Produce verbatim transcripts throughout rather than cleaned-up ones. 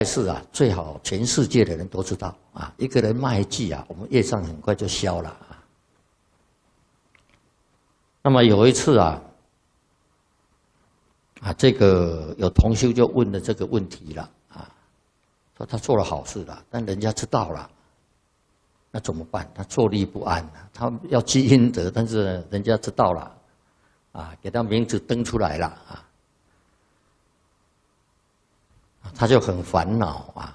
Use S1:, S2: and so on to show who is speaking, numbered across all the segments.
S1: 是啊，最好全世界的人都知道啊。一个人骂一句啊，我们业障很快就消了啊。那么有一次啊，啊，这个有同修就问了这个问题了啊，说他做了好事了，但人家知道了，那怎么办？他坐立不安啊，他要积阴德，但是人家知道了，啊，给他名字登出来了啊。他就很烦恼啊。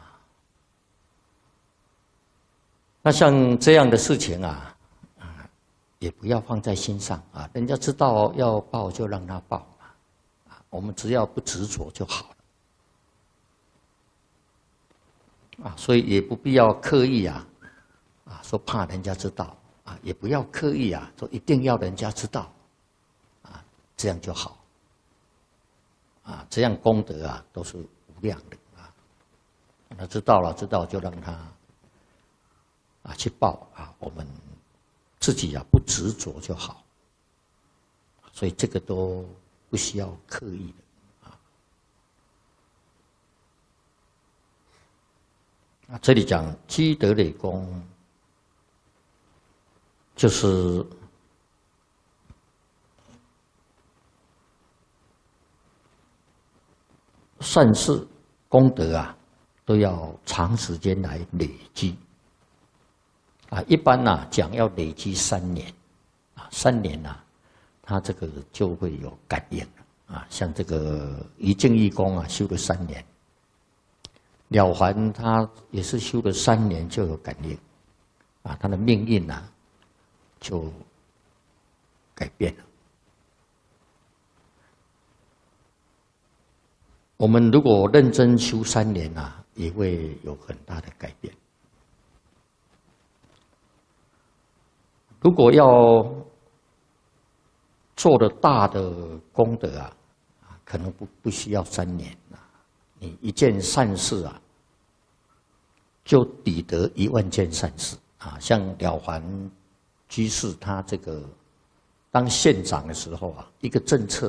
S1: 那像这样的事情啊，啊，也不要放在心上啊。人家知道要报就让他报啊，我们只要不执着就好了。啊，所以也不必要刻意啊，啊，说怕人家知道啊，也不要刻意啊，说一定要人家知道，啊，这样就好。啊，这样功德啊都是无量的啊。他知道了，知道就让他啊去报啊，我们自己啊不执着就好。所以这个都不需要刻意的啊。啊，这里讲积德累功，就是善事功德啊，都要长时间来累积。啊，一般呐、啊、讲要累积三年，啊，三年呐、啊，他这个就会有感应了。啊，像这个一净义功啊，修了三年；了凡他也是修了三年就有感应，啊，他的命运呐、啊、就改变了。我们如果认真修三年啊，也会有很大的改变。如果要做的大的功德啊，可能不不需要三年啊，你一件善事啊，就抵得一万件善事啊。像了凡居士他这个当县长的时候啊，一个政策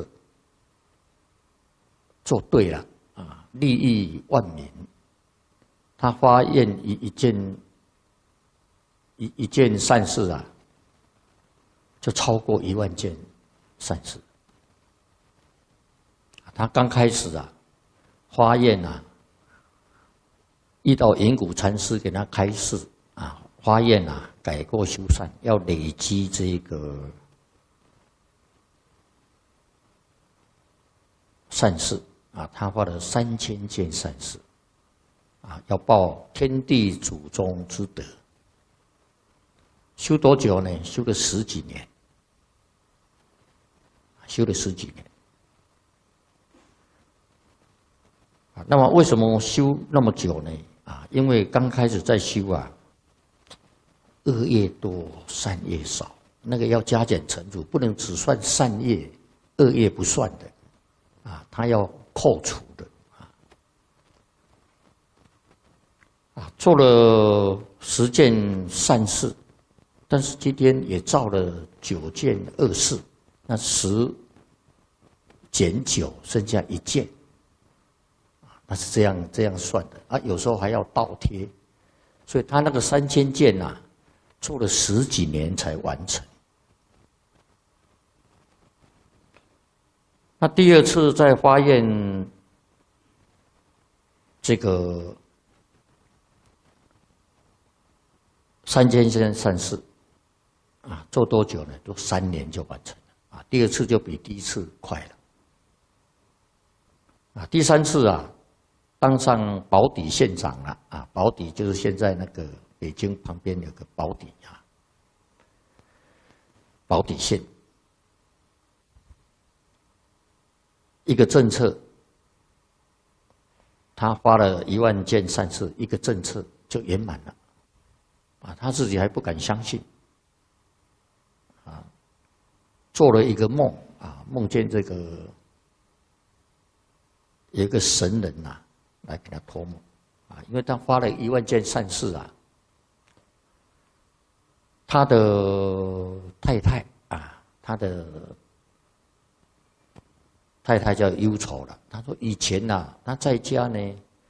S1: 做对了啊，利益万民，他发愿一一件一一件善事啊，就超过一万件善事。他刚开始啊，发愿啊，遇到圆谷禅师给他开示啊，发愿啊，改过修善，要累积这个善事啊，他发了三千件善事啊，要报天地祖宗之德。修多久呢？修了十几年，修了十几年。啊，那么为什么修那么久呢？啊，因为刚开始在修啊，恶业多，善业少，那个要加减乘除，不能只算善业，恶业不算的，啊，他要扣除的，啊，啊，做了十件善事。但是今天也造了九件恶事，那十减九剩下一件，那是这样这样算的啊。有时候还要倒贴，所以他那个三千件啊，做了十几年才完成。那第二次再发愿这个三千件善事。啊，做多久呢？都三年就完成了啊！第二次就比第一次快了啊！第三次啊，当上宝坻县长了啊！宝坻就是现在那个北京旁边有个宝坻啊，宝坻县一个政策，他发了一万件善事，一个政策就圆满了啊！他自己还不敢相信。啊，做了一个梦啊，梦见这个有一个神人呐、啊，来给他托梦啊，因为他发了一万件善事啊，他的太太啊，他的太太叫忧愁了。他说以前呐、啊，他在家呢，